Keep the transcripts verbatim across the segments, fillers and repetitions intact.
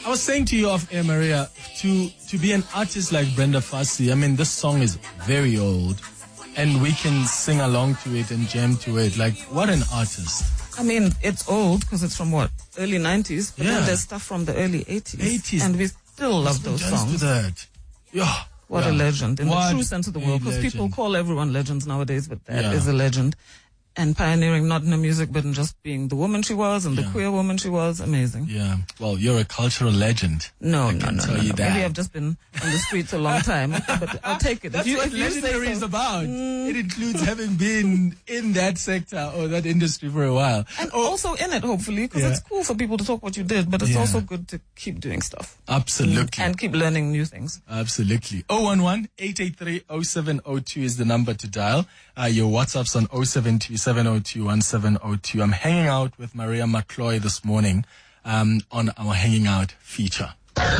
I was saying to you off air, Maria, to, to be an artist like Brenda Fassie, I mean, this song is very old and we can sing along to it and jam to it. Like, what an artist. I mean, it's old because it's from what? Early nineties. But Yeah. then there's stuff from the early eighties. eighties. And we still love those Just songs. to that. Yeah. What yeah. a legend in What the true sense of the a word. Because people legend. call everyone legends nowadays, but that Yeah. is a legend. And pioneering not in the music, but in just being the woman she was and the Yeah. queer woman she was. Amazing. Yeah. Well, you're a cultural legend. No, I no, can no, tell no, you no. that. Maybe I've just been on the streets a long time, but I'll take it. That's if you, what if you say legendary so. is about. It includes having been in that sector or that industry for a while. And Oh, also in it, hopefully, because Yeah. it's cool for people to talk what you did, but it's Yeah. also good to keep doing stuff. absolutely. And keep learning new things. Absolutely. oh one one, eight eight three, oh seven oh two is the number to dial. Uh, your WhatsApp's on oh seven two, seven oh two, one seven oh two. I'm hanging out with Maria McCloy this morning um, on our Hanging Out feature.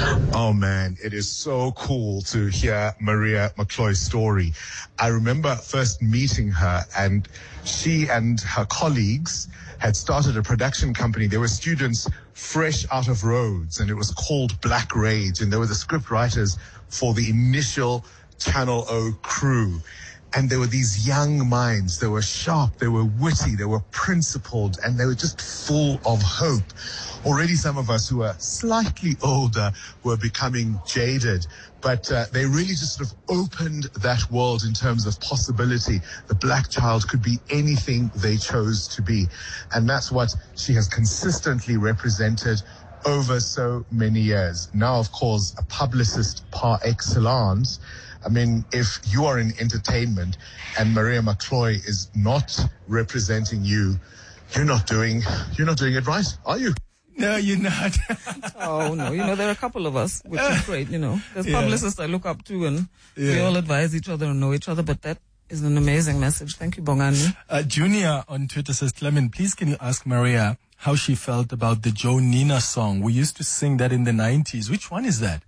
Oh man, it is so cool to hear Maria McCloy's story. I remember first meeting her, and she and her colleagues had started a production company. They were students fresh out of Rhodes, and it was called Black Rage, and they were the script writers for the initial Channel O crew. And there were these young minds. They were sharp, they were witty, they were principled, and they were just full of hope. Already some of us who are slightly older were becoming jaded, but uh, they really just sort of opened that world in terms of possibility. The black child could be anything they chose to be. And that's what she has consistently represented over so many years. Now, of course, a publicist par excellence. I mean, if you are in entertainment and Maria McCloy is not representing you, you're not doing, you're not doing it right, are you? No, you're not. Oh, no. You know, there are a couple of us, which is great, you know. There's Yeah. publicists I look up to, and we Yeah. all advise each other and know each other, but that is an amazing message. Thank you, Bongani. Uh, Junior on Twitter says, Clement, please can you ask Maria how she felt about the Joe Nina song? We used to sing that in the nineties. Which one is that?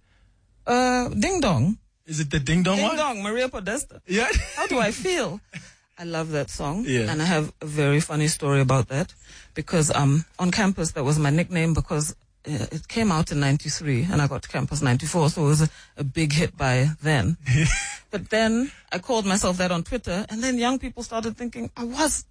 Uh, Ding Dong. Is it the Ding Dong Ding one? Dong, Maria Podesta. Yeah. How do I feel? I love that song. Yeah. And I have a very funny story about that. Because um, on campus, that was my nickname because uh, it came out in ninety-three and I got to campus ninety-four. So it was a, a big hit by then. But then I called myself that on Twitter. And then young people started thinking I was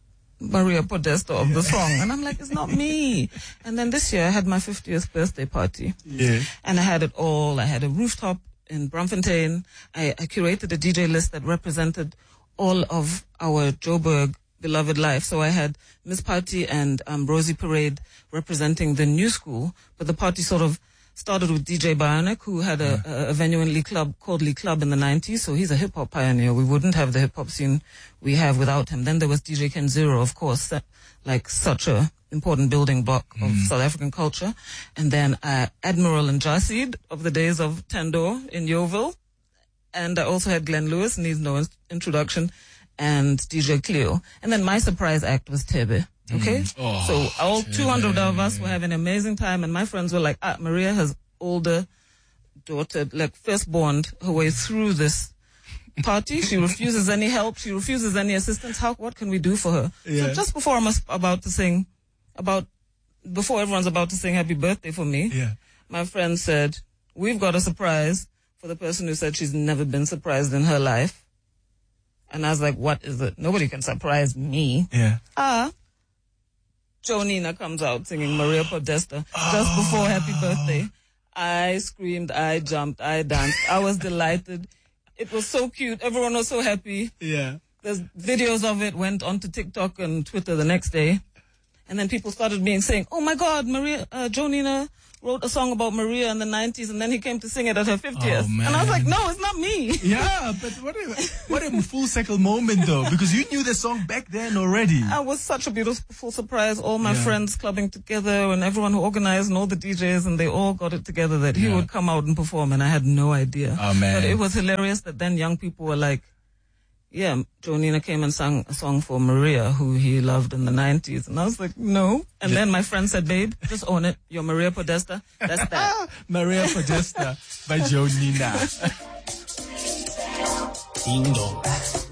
Maria Podesta of the song. And I'm like, it's not me. And then this year I had my fiftieth birthday party. Yeah. And I had it all. I had a rooftop in Braamfontein. I, I curated a D J list that represented all of our Joburg beloved life. So I had Miss Party and um, Rosie Parade representing the new school, but the party sort of started with D J Bionic, who had a, a, a venue in Lee Club called Lee Club in the nineties. So he's a hip hop pioneer. We wouldn't have the hip hop scene we have without him. Then there was D J Ken Zero, of course, like such a important building block of mm. South African culture. And then uh, Admiral and Jasid of the days of Tando in Yeovil. And I also had Glenn Lewis, needs no in- introduction, and D J Cleo. And then my surprise act was Tebe. Okay? Mm. Oh, so all Tebe. two hundred of us were having an amazing time, and my friends were like, ah, Maria has older daughter, like firstborn her way through this party. She refuses any help. She refuses any assistance. How, what can we do for her? Yeah. So just before I'm about to sing, about, before everyone's about to sing happy birthday for me, Yeah. my friend said, we've got a surprise for the person who said she's never been surprised in her life. And I was like, what is it? Nobody can surprise me. Yeah. Ah, Joe Nina comes out singing Maria Podesta just before happy birthday. I screamed, I jumped, I danced. I was delighted. It was so cute. Everyone was so happy. Yeah. There's videos of it, went onto TikTok and Twitter the next day. And then people started being saying, oh my God, Maria, uh, Joe Nina wrote a song about Maria in the nineties, and then he came to sing it at her fiftieth. Oh, man. And I was like, no, it's not me. Yeah, but what a, what a full circle moment though, because you knew the song back then already. It was such a beautiful surprise. All my Yeah. friends clubbing together and everyone who organized and all the D Js, and they all got it together that he Yeah. would come out and perform, and I had no idea. Oh, man. But it was hilarious that then young people were like, yeah, Joe Nina came and sang a song for Maria, who he loved in the nineties. And I was like, no. And Yeah. then my friend said, babe, just own it. You're Maria Podesta. That's that. Maria Podesta by Joe Nina. Ding dong.